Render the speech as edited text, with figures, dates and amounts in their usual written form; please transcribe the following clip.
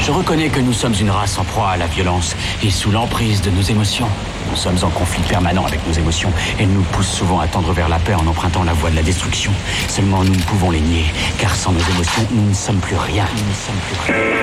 Je reconnais que nous sommes une race en proie à la violence et sous l'emprise de nos émotions. Nous sommes en conflit permanent avec nos émotions. Elles nous poussent souvent à tendre vers la paix en empruntant la voie de la destruction. Seulement nous ne pouvons les nier, car sans nos émotions, nous ne sommes plus rien. Nous ne sommes plus rien.